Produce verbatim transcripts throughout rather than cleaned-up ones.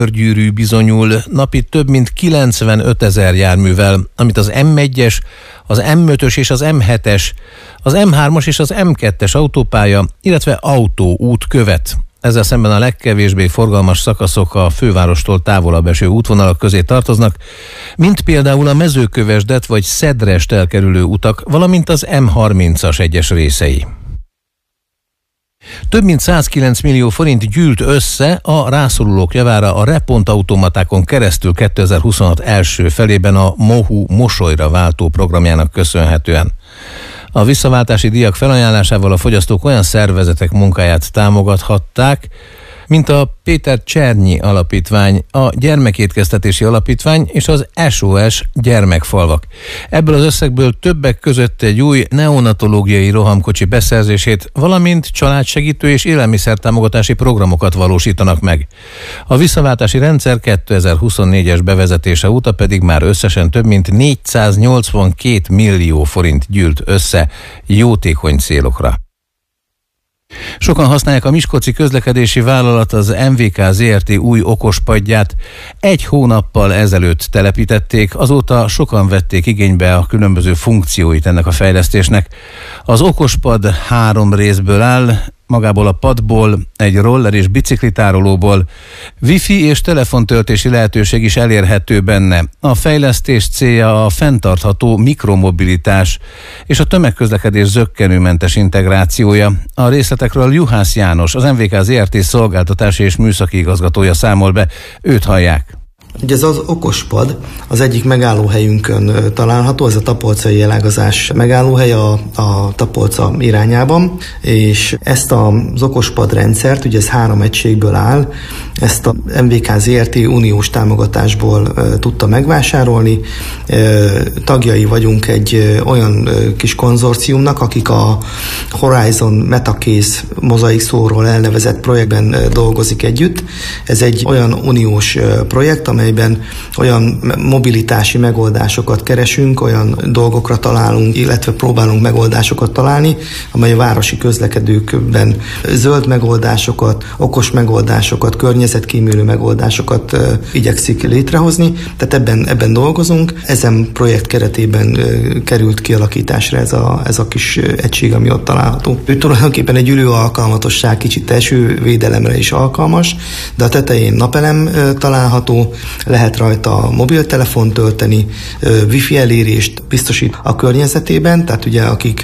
gyűrű bizonyul napi több mint kilencvenötezer járművel, amit az M egyes, az M ötös és az M hetes, az M hármas és az M kettes autópálya, illetve autóút követ. Ezzel szemben a legkevésbé forgalmas szakaszok a fővárostól távolabb eső útvonalak közé tartoznak, mint például a Mezőkövesdet vagy Szedrest elkerülő utak, valamint az M harmincas egyes részei. Több mint százkilenc millió forint gyűlt össze a rászorulók javára a repontautomatákon keresztül kétezer-huszonhat első felében a MOHU mosolyra váltó programjának köszönhetően. A visszaváltási díjak felajánlásával a fogyasztók olyan szervezetek munkáját támogathatták, mint a Péter Csernyi Alapítvány, a Gyermekétkeztetési Alapítvány és az es o es Gyermekfalvak. Ebből az összegből többek között egy új neonatológiai rohamkocsi beszerzését, valamint családsegítő és élelmiszertámogatási programokat valósítanak meg. A visszaváltási rendszer kétezer-huszonnégyes bevezetése óta pedig már összesen több mint négyszáznyolcvankét millió forint gyűlt össze jótékony célokra. Sokan használják a Miskolci Közlekedési Vállalat, az em vé ká zé er té új okospadját. Egy hónappal ezelőtt telepítették, azóta sokan vették igénybe a különböző funkcióit ennek a fejlesztésnek. Az okospad három részből áll, magából a padból, egy roller és biciklitárolóból. Wi-Fi és telefontöltési lehetőség is elérhető benne. A fejlesztés célja a fenntartható mikromobilitás és a tömegközlekedés zökkenőmentes integrációja. A részletekről Juhász János, az em vé ká zé er té szolgáltatási és műszaki igazgatója számol be. Őt hallják. Ugye ez az okospad az egyik megállóhelyünkön található, ez a tapolcai elágazás megállóhely a, a Tapolca irányában, és ezt az okospad rendszert, ugye ez három egységből áll, ezt a em vé ká zé er té uniós támogatásból e, tudta megvásárolni. E, tagjai vagyunk egy e, olyan e, kis konzorciumnak, akik a Horizon Metacase mozaikszóról elnevezett projektben e, dolgozik együtt. Ez egy olyan uniós e, projekt, amelyben olyan mobilitási megoldásokat keresünk, olyan dolgokra találunk, illetve próbálunk megoldásokat találni, amely a városi közlekedőkben zöld megoldásokat, okos megoldásokat, környezetkímélő megoldásokat uh, igyekszik létrehozni. Tehát ebben, ebben dolgozunk. Ezen projekt keretében uh, került kialakításra ez a, ez a kis egység, ami ott található. Ő tulajdonképpen egy ülő alkalmatosság, kicsit esővédelemre is alkalmas, de a tetején napelem uh, található, lehet rajta mobiltelefont tölteni, wifi elérést biztosít a környezetében, tehát ugye akik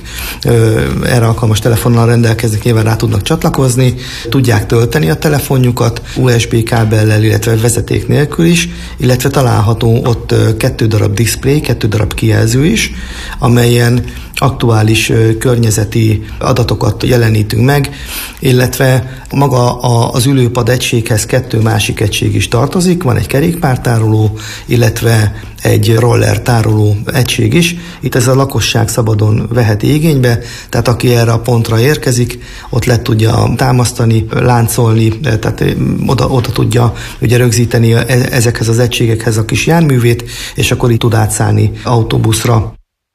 erre alkalmas telefonnal rendelkeznek, nyilván rá tudnak csatlakozni, tudják tölteni a telefonjukat u es bé kábellel, illetve vezeték nélkül is, illetve található ott kettő darab diszplé, kettő darab kijelző is, amelyen aktuális környezeti adatokat jelenítünk meg, illetve maga az ülőpad egységhez kettő másik egység is tartozik, van egy kerékpártároló, illetve egy roller tároló egység is. Itt ez a lakosság szabadon veheti igénybe, tehát aki erre a pontra érkezik, ott le tudja támasztani, láncolni, tehát oda, oda tudja ugye rögzíteni ezekhez az egységekhez a kis járművét, és akkor itt tud átszállni autóbuszra.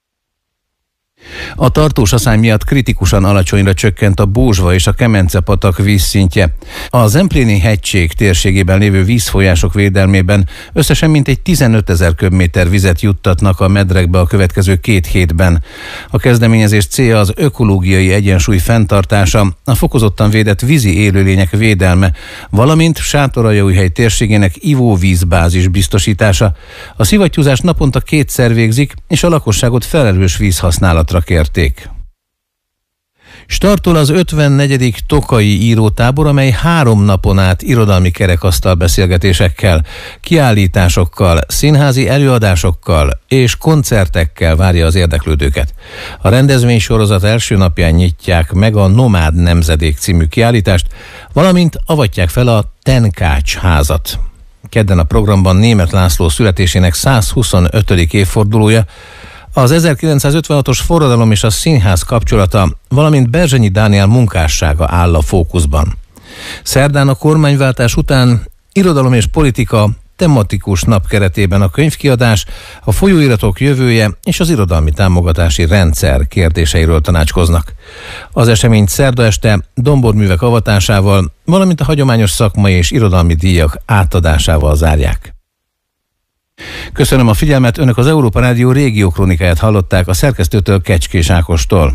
A tartós aszály miatt kritikusan alacsonyra csökkent a Bózsva és a Kemence-patak vízszintje. A Zempléni hegység térségében lévő vízfolyások védelmében összesen mintegy tizenötezer köbméter vizet juttatnak a medrekbe a következő két hétben. A kezdeményezés célja az ökológiai egyensúly fenntartása, a fokozottan védett vízi élőlények védelme, valamint Sátoraljaújhely térségének ivóvízbázis biztosítása. A szivattyúzás naponta kétszer végzik, és a lakosságot felelős vízhasználatra kérték. Startol az ötvennegyedik Tokaji írótábor, amely három napon át irodalmi kerekasztal beszélgetésekkel, kiállításokkal, színházi előadásokkal és koncertekkel várja az érdeklődőket. A rendezvénysorozat első napján nyitják meg a Nomád Nemzedék című kiállítást, valamint avatják fel a Tenkács házat. Kedden a programban Németh László születésének százhuszonötödik évfordulója, az ezerkilencszázötvenhatos forradalom és a színház kapcsolata, valamint Berzsenyi Dániel munkássága áll a fókuszban. Szerdán a kormányváltás után irodalom és politika, tematikus nap keretében a könyvkiadás, a folyóiratok jövője és az irodalmi támogatási rendszer kérdéseiről tanácskoznak. Az eseményt szerda este domborművek avatásával, valamint a hagyományos szakmai és irodalmi díjak átadásával zárják. Köszönöm a figyelmet, Önök az Európa Rádió régiókrónikáját hallották a szerkesztőtől, Kecskés Ákostól.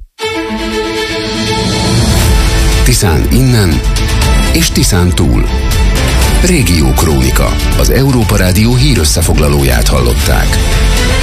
Tiszán innen és Tiszán túl. Régiókrónika, az Európa Rádió hírösszefoglalóját hallották.